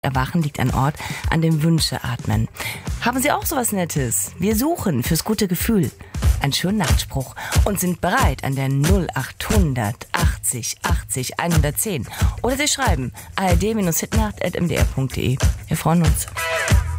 Erwachen liegt ein Ort, an dem Wünsche atmen. Haben Sie auch sowas Nettes? Wir suchen fürs gute Gefühl einen schönen Nachtspruch und sind bereit an der 0800 80 80 110. Oder Sie schreiben ald-hitnacht@mdr.de. Wir freuen uns.